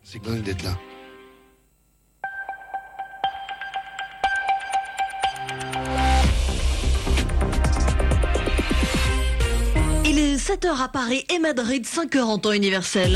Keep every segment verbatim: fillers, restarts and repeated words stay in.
C'est dingue d'être là. Il est sept heures à Paris et Madrid, cinq heures en temps universel.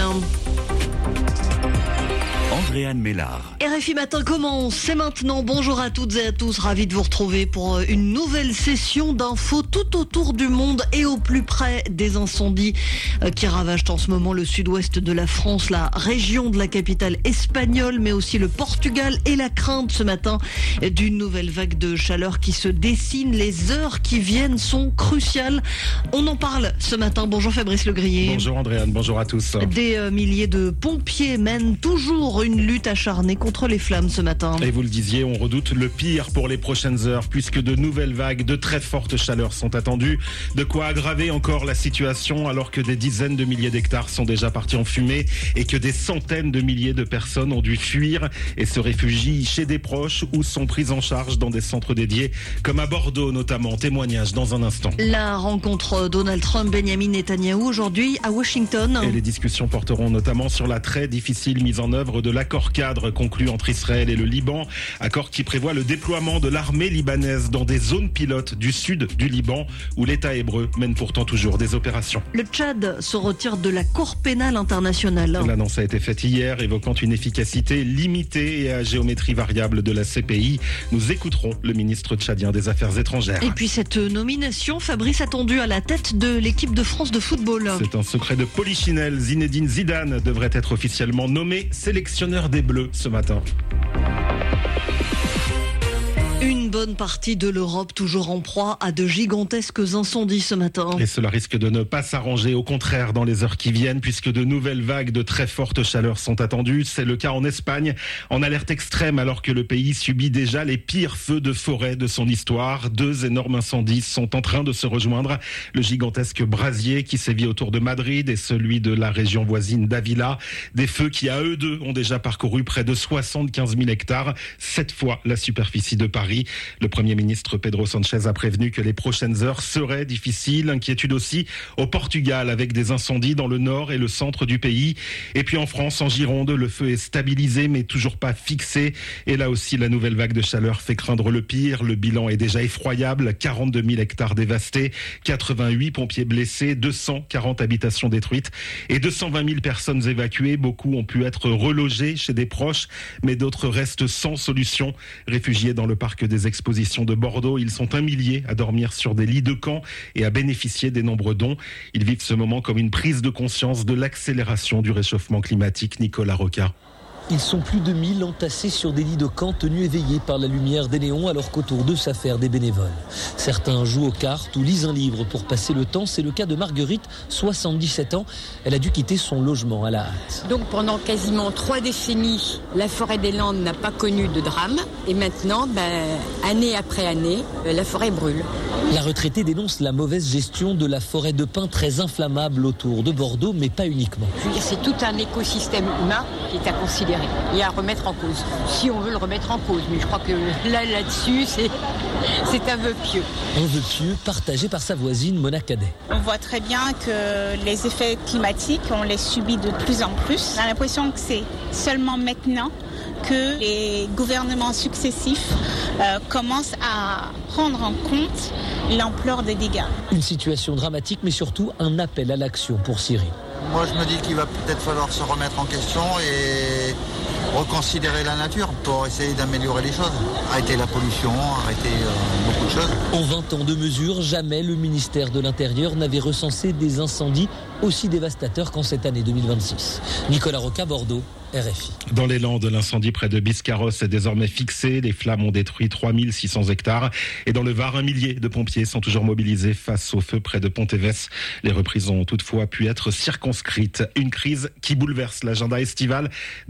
Andréane Mélard. R F I Matin commence, c'est maintenant. Bonjour à toutes et à tous, ravi de vous retrouver pour une nouvelle session d'infos tout autour du monde et au plus près des incendies qui ravagent en ce moment le sud-ouest de la France, la région de la capitale espagnole, mais aussi le Portugal, et la crainte ce matin d'une nouvelle vague de chaleur qui se dessine. Les heures qui viennent sont cruciales. On en parle ce matin. Bonjour Fabrice Legrier. Bonjour Andréane, bonjour à tous. Des euh, milliers de pompiers mènent toujours une lutte acharnée contre les flammes ce matin. Et vous le disiez, on redoute le pire pour les prochaines heures, puisque de nouvelles vagues de très fortes chaleurs sont attendues. De quoi aggraver encore la situation, alors que des dizaines de milliers d'hectares sont déjà partis en fumée et que des centaines de milliers de personnes ont dû fuir et se réfugient chez des proches ou sont prises en charge dans des centres dédiés, comme à Bordeaux notamment. Témoignage dans un instant. La rencontre Donald Trump-Benjamin Netanyahou aujourd'hui à Washington. Et les discussions porteront notamment sur la très difficile mise en œuvre de l'accord cadre conclu entre Israël et le Liban, accord qui prévoit le déploiement de l'armée libanaise dans des zones pilotes du sud du Liban où l'État hébreu mène pourtant toujours des opérations. Le Tchad se retire de la Cour pénale internationale. L'annonce a été faite hier, évoquant une efficacité limitée et à géométrie variable de la C P I. Nous écouterons le ministre tchadien des Affaires étrangères. Et puis cette nomination, Fabrice, attendu à la tête de l'équipe de France de football. C'est un secret de polichinelle. Zinedine Zidane devrait être officiellement nommé sélectionneur des Bleus ce matin. Une bonne partie de l'Europe toujours en proie à de gigantesques incendies ce matin. Et cela risque de ne pas s'arranger, au contraire, dans les heures qui viennent, puisque de nouvelles vagues de très forte chaleur sont attendues. C'est le cas en Espagne, en alerte extrême, alors que le pays subit déjà les pires feux de forêt de son histoire. Deux énormes incendies sont en train de se rejoindre. Le gigantesque brasier qui sévit autour de Madrid et celui de la région voisine d'Avila. Des feux qui, à eux deux, ont déjà parcouru près de soixante-quinze mille hectares, sept fois la superficie de Paris. Le Premier ministre Pedro Sanchez a prévenu que les prochaines heures seraient difficiles. Inquiétude aussi au Portugal, avec des incendies dans le nord et le centre du pays. Et puis en France, en Gironde, le feu est stabilisé mais toujours pas fixé. Et là aussi, la nouvelle vague de chaleur fait craindre le pire. Le bilan est déjà effroyable. quarante-deux mille hectares dévastés, quatre-vingt-huit pompiers blessés, deux cent quarante habitations détruites et deux cent vingt mille personnes évacuées. Beaucoup ont pu être relogés chez des proches, mais d'autres restent sans solution. Réfugiés dans le parc des expositions de Bordeaux, ils sont un millier à dormir sur des lits de camp et à bénéficier des nombreux dons. Ils vivent ce moment comme une prise de conscience de l'accélération du réchauffement climatique. Nicolas Roca. Ils sont plus de mille entassés sur des lits de camp tenus éveillés par la lumière des néons, alors qu'autour d'eux s'affairent des bénévoles. Certains jouent aux cartes ou lisent un livre pour passer le temps. C'est le cas de Marguerite, soixante-dix-sept ans. Elle a dû quitter son logement à la hâte. Donc pendant quasiment trois décennies, la forêt des Landes n'a pas connu de drame. Et maintenant, ben, année après année, la forêt brûle. La retraitée dénonce la mauvaise gestion de la forêt de pins très inflammable autour de Bordeaux, mais pas uniquement. Je veux dire, c'est tout un écosystème humain qui est à considérer et à remettre en cause, si on veut le remettre en cause. Mais je crois que là, là-dessus, c'est, c'est un vœu pieux. Un vœu pieux partagé par sa voisine Mona Cadet. On voit très bien que les effets climatiques, on les subit de plus en plus. On a l'impression que c'est seulement maintenant que les gouvernements successifs euh, commencent à prendre en compte l'ampleur des dégâts. Une situation dramatique, mais surtout un appel à l'action pour Cyril. Moi, je me dis qu'il va peut-être falloir se remettre en question et reconsidérer la nature pour essayer d'améliorer les choses. Arrêter la pollution, arrêter euh, beaucoup de choses. En vingt ans de mesures, jamais le ministère de l'Intérieur n'avait recensé des incendies aussi dévastateurs qu'en cette année deux mille vingt-six. Nicolas Roca, Bordeaux. R F I. Dans les Landes, l'incendie près de Biscarrosse est désormais fixé. Les flammes ont détruit trois mille six cents hectares. Et dans le Var, un millier de pompiers sont toujours mobilisés face au feu près de Pontévès. Les reprises ont toutefois pu être circonscrites. Une crise qui bouleverse l'agenda estival